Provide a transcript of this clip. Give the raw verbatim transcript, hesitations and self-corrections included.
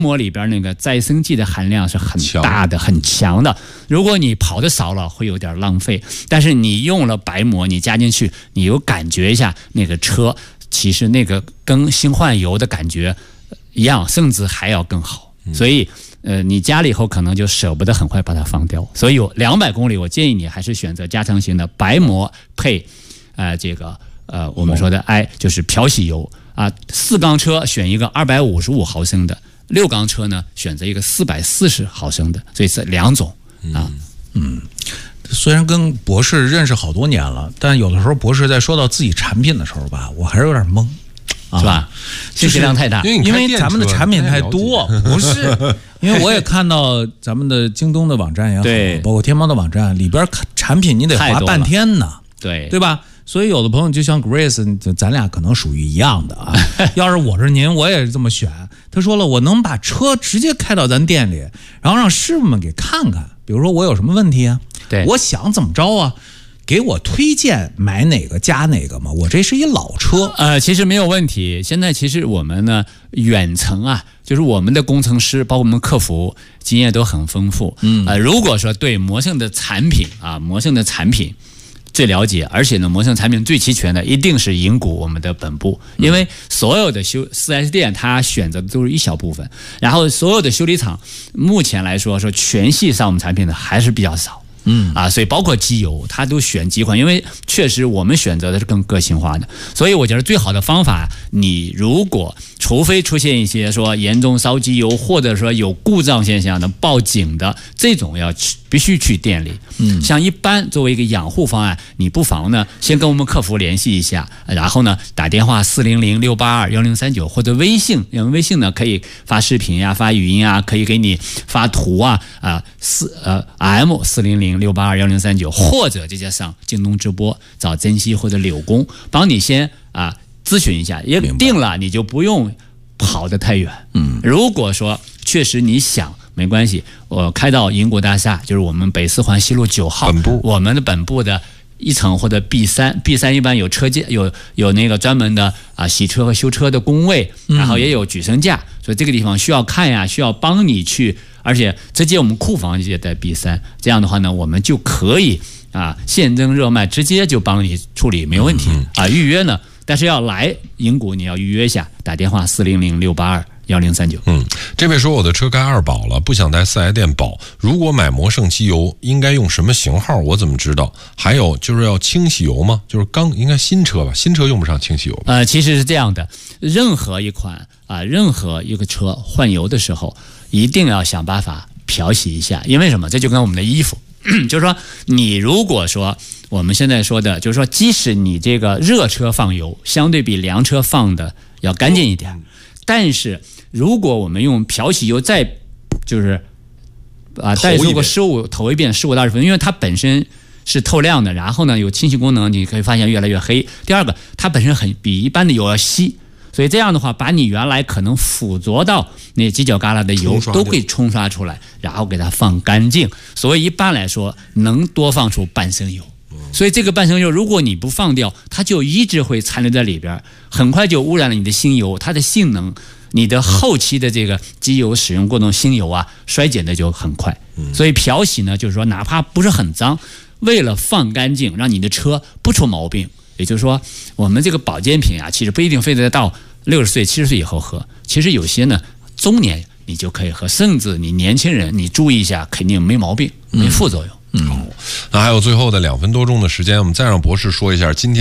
膜里边那个再生剂的含量是很大的、很强的。如果你跑的少了，会有点浪费。但是你用了白膜，你加进去，你有感觉一下，那个车其实那个跟新换油的感觉一样，甚至还要更好。所以，呃，你加了以后可能就舍不得很快把它放掉。所以有两百公里，我建议你还是选择加长型的白膜配，呃，这个呃我们说的 I 就是漂洗油啊。四缸车选一个二百五十五毫升的。六缸车呢，选择一个四百四十毫升的，所以这两种啊。 嗯，虽然跟博士认识好多年了，但有的时候博士在说到自己产品的时候吧，我还是有点懵， 是吧？信息量太大， 因为咱们的产品太多，不是？因为我也看到咱们的京东的网站也好， 对， 包括天猫的网站里边产品你得划半天呢， 对对吧？所以有的朋友就像 Grace， 咱俩可能属于一样的啊。要是我是您，我也是这么选。他说了，我能把车直接开到咱店里，然后让师傅们给看看，比如说我有什么问题啊， 对， 我想怎么着啊，给我推荐买哪个加哪个嘛。我这是一老车， 呃，其实没有问题。现在其实我们呢，远程啊，就是我们的工程师，包括我们客服经验都很丰富。嗯，呃，如果说对魔圣的产品啊，魔圣的产品最了解，而且呢，魔圣产品最齐全的一定是银谷我们的本部，因为所有的修 四 S 店它选择的都是一小部分，然后所有的修理厂目前来说说全系上我们产品的还是比较少。嗯啊，所以包括机油，它都选几款，因为确实我们选择的是更个性化的，所以我觉得最好的方法，你如果除非出现一些说严重烧机油，或者说有故障现象的报警的这种，要去必须去店里。嗯，像一般作为一个养护方案，你不妨呢先跟我们客服联系一下，然后呢打电话四零零六八二幺零三九，或者微信，因为微信呢可以发视频呀、啊、发语音啊，可以给你发图啊啊四呃 M 四零零。六八二幺零三九，或者直接上京东直播找珍惜或者柳工，帮你先啊咨询一下，也定了你就不用跑得太远。嗯，如果说确实你想没关系，我开到银谷大厦，就是我们北四环西路九号本部，我们的本部的一层或者 B 三 B 三一般有车间，有有那个专门的啊洗车和修车的工位，然后也有举升架，所以这个地方需要看呀，需要帮你去。而且直接我们库房也在 B 三，这样的话呢，我们就可以啊现征热卖，直接就帮你处理，没问题啊。预约呢，但是要来银谷你要预约一下，打电话四零零六八二幺零三九。 嗯，这位说我的车该二保了，不想在四 S 店保，如果买魔圣机油应该用什么型号？我怎么知道？还有就是要清洗油吗？就是刚应该新车吧，新车用不上清洗油吧。 呃，其实是这样的，任何一款啊，任何一个车换油的时候，一定要想办法漂洗一下，因为什么？这就跟我们的衣服，就是说，你如果说我们现在说的，就是说，即使你这个热车放油，相对比凉车放的要干净一点，但是如果我们用漂洗油再就是啊，再做个十五投一遍十五到二十分钟，因为它本身是透亮的，然后呢有清洗功能，你可以发现越来越黑。第二个，它本身很比一般的油要稀。所以这样的话，把你原来可能附着到那犄角旮旯的油都会冲刷出来，然后给它放干净。所以一般来说，能多放出半升油。所以这个半升油，如果你不放掉，它就一直会残留在里边，很快就污染了你的新油，它的性能，你的后期的这个机油使用过程中新油啊，衰减的就很快。所以漂洗呢，就是说哪怕不是很脏，为了放干净，让你的车不出毛病。也就是说，我们这个保健品啊，其实不一定非得到六十岁、七十岁以后喝，其实有些呢，中年你就可以喝，甚至你年轻人，你注意一下，肯定没毛病，没副作用。 嗯，好，那还有最后的两分多钟的时间，我们再让博士说一下今天。